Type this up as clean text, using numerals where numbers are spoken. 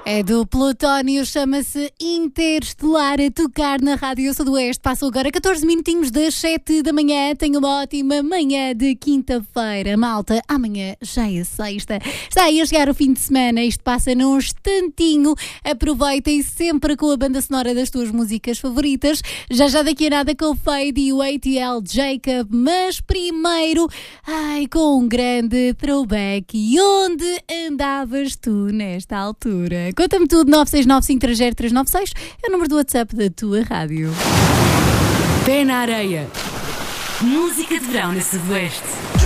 É do Plutónio, chama-se Interestelar, a tocar na Rádio Sudoeste. Passam agora 14 minutinhos das 7 da manhã. Tenho uma ótima manhã de quinta-feira. Malta, amanhã já é sexta. Está aí a chegar o fim de semana. Isto passa num instantinho. Aproveitem sempre com a banda sonora das tuas músicas favoritas. Já daqui a nada com o Fade e o ATL Jacob. Mas primeiro, com um grande throwback. E onde andavas tu nesta altura? Conta-me tudo, 969-530-396 é o número do WhatsApp da tua rádio. Pé na areia. Música de verão na Sudoeste.